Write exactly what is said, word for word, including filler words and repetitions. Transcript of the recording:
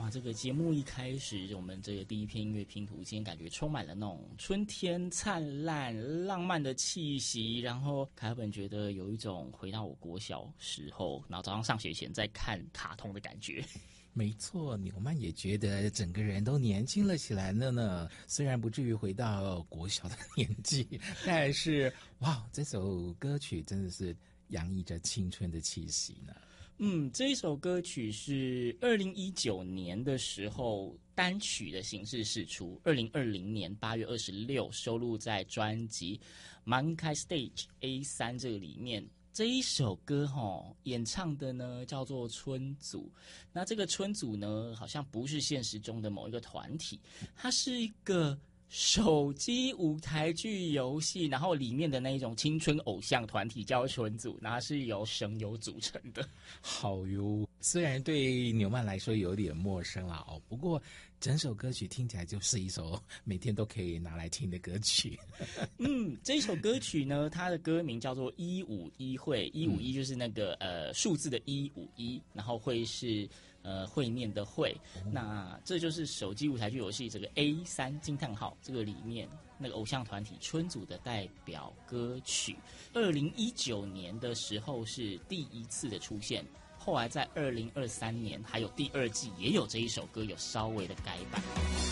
哇，这个节目一开始，我们这个第一篇音乐拼图，今天感觉充满了那种春天灿烂、浪漫的气息。然后凯本觉得有一种回到我国小时候，然后早上上学前在看卡通的感觉。 没错，纽曼也觉得整个人都年轻了起来了呢。虽然不至于回到国小的年纪，但是哇，这首歌曲真的是洋溢着青春的气息呢。 嗯，这一首歌曲是二零一九年的时候单曲的形式释出，二零二零年八月二十六收录在专辑《Mankai Stage A 三》这个里面。这一首歌齁，演唱的呢叫做春组。那这个春组呢，好像不是现实中的某一个团体，它是一个手机舞台剧游戏，然后里面的那一种青春偶像团体叫春组，然后是由声优组成的。 好哟，虽然对纽曼来说有点陌生啦哦，不过整首歌曲听起来就是一首每天都可以拿来听的歌曲。 嗯，这首歌曲呢，它的歌名叫做一五一会，一五一就是那个、嗯、呃数字的一五一，然后会是呃会面的会、哦，那这就是手机舞台剧游戏这个 A 三惊叹号这个里面那个偶像团体春组的代表歌曲。二零一九年的时候是第一次的出现，后来在二零二三年还有第二季也有这一首歌有稍微的改版。